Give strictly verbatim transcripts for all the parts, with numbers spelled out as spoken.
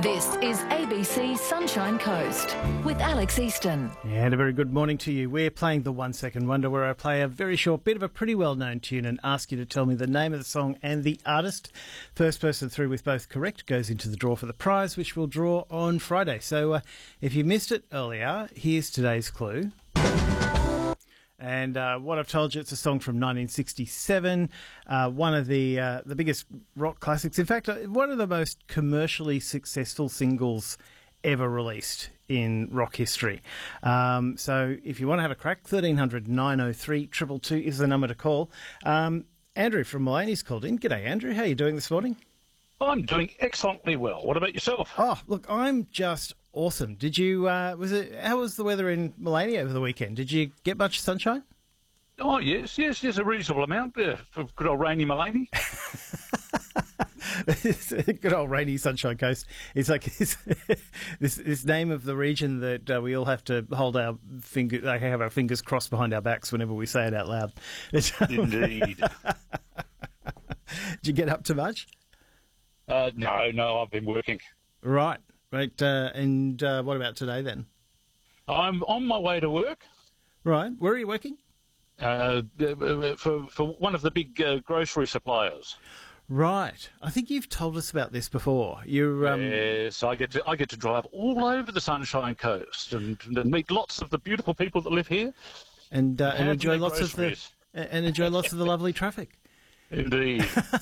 This is A B C Sunshine Coast with Alex Easton. And a very good morning to you. We're playing the One Second Wonder, where I play a very short bit of a pretty well-known tune and ask you to tell me the name of the song and the artist. First person through with both correct goes into the draw for the prize, which we'll draw on Friday. So uh, if you missed it earlier, here's today's clue. And uh, what I've told you, it's a song from nineteen sixty-seven, uh, one of the uh, the biggest rock classics. In fact, one of the most commercially successful singles ever released in rock history. Um, so if you want to have a crack, thirteen hundred nine oh three two two two is the number to call. Um, Andrew from Mullaney's called in. G'day, Andrew. How are you doing this morning? I'm doing excellently well. What about yourself? Oh, look, I'm just awesome. Did you, uh, was it, how was the weather in Mullaney over the weekend? Did you get much sunshine? Oh, yes, yes, yes, a reasonable amount there for good old rainy Mullaney. Good old rainy Sunshine Coast. It's like this, this, this name of the region that uh, we all have to hold our finger, like have our fingers crossed behind our backs whenever we say it out loud. Indeed. Did you get up to much? Uh, no, no, I've been working. Right, right. Uh, and uh, what about today then? I'm on my way to work. Right. Where are you working? Uh, for for one of the big uh, grocery suppliers. Right. I think you've told us about this before. You're um... Yes, I get to I get to drive all over the Sunshine Coast and, and meet lots of the beautiful people that live here, and uh, and Have enjoy their lots groceries. of the and enjoy lots of the lovely traffic. Indeed.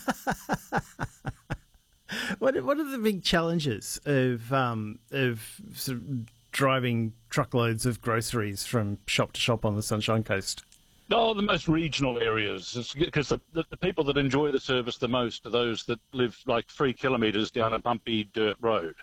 What what are the big challenges of um of sort of driving truckloads of groceries from shop to shop on the Sunshine Coast? Oh, the most regional areas, because the, the, the people that enjoy the service the most are those that live like three kilometres down a bumpy dirt road.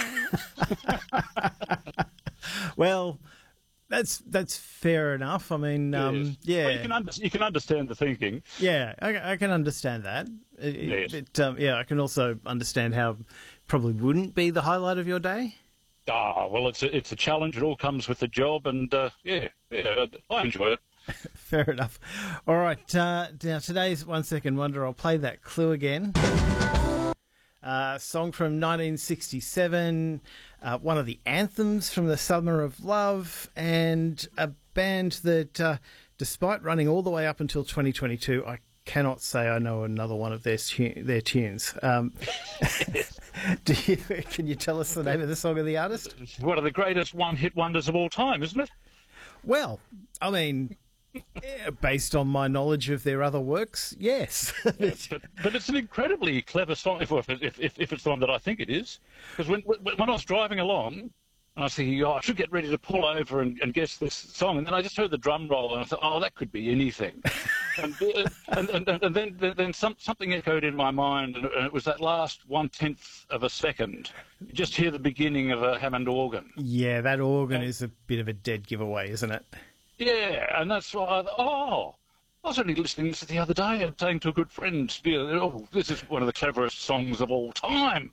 Well, that's that's fair enough. I mean, um, Yes. yeah, Well, you can under, you can understand the thinking. yeah, I, I can understand that. It- Yes. But um, yeah, I can also understand how it probably wouldn't be the highlight of your day. Ah, well, it's a, it's a challenge. It all comes with the job, and uh, yeah, yeah, I enjoy it. Fair enough. All right. Uh, now, today's One Second Wonder, I'll play that clue again. Uh, song from nineteen sixty-seven, uh, one of the anthems from the Summer of Love, and a band that, uh, despite running all the way up until twenty twenty-two, I cannot say I know another one of their, tu- their tunes. Um, do you, can you tell us the name of the song or the artist? It's one of the greatest one-hit wonders of all time, isn't it? Well, I mean, yeah, based on my knowledge of their other works, yes. but, but it's an incredibly clever song, if, if, if, if it's the one that I think it is. Because when, when I was driving along, and I was thinking, oh, I should get ready to pull over and, and guess this song, and then I just heard the drum roll, and I thought, oh, that could be anything. and, uh, and, and, and then, then some, something echoed in my mind, and it was that last one-tenth of a second. You just hear the beginning of a Hammond organ. Yeah, that organ is a bit of a dead giveaway, isn't it? Yeah, and that's why I thought, oh, I was only listening to this the other day and saying to a good friend, you know, oh, this is one of the cleverest songs of all time.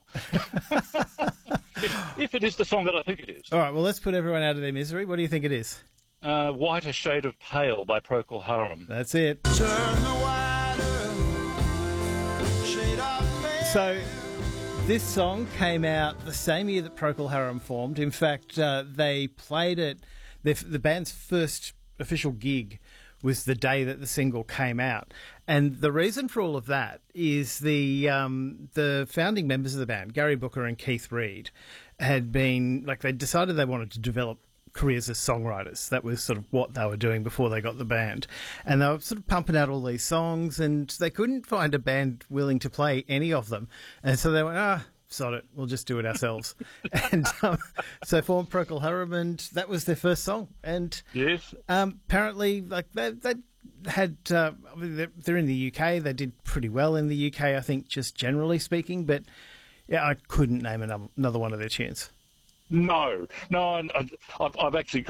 if, if it is the song that I think it is. All right, well, let's put everyone out of their misery. What do you think it is? Uh, Whiter Shade of Pale by Procol Harum. That's it. Turn the whiter shade of pale. So, this song came out the same year that Procol Harum formed. In fact, uh, they played it, the, the band's first official gig was the day that the single came out. And the reason for all of that is the um, the founding members of the band, Gary Booker and Keith Reid, had been, like, they decided they wanted to develop careers as songwriters. That was sort of what they were doing before they got the band. And they were sort of pumping out all these songs, and they couldn't find a band willing to play any of them. And so they went, ah, sod it, we'll just do it ourselves. and um, so formed Procol Harum, and that was their first song. And Yes. um, apparently, like, they, they had, uh, I mean, they're, they're in the U K, they did pretty well in the U K, I think, just generally speaking, but yeah, I couldn't name another, another one of their tunes. No, no, and I've, I've actually got